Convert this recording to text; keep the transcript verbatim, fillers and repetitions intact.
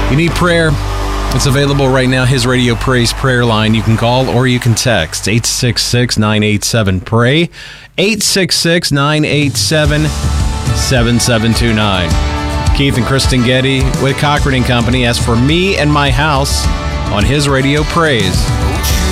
You need prayer? It's available right now. His Radio Praise prayer line. You can call or you can text eight six six, nine eight seven, P R A Y, eight six six, nine eight seven, seven seven two nine. Keith and Kristen Getty with Cochran and Company. As for me and my house on His Radio Praise.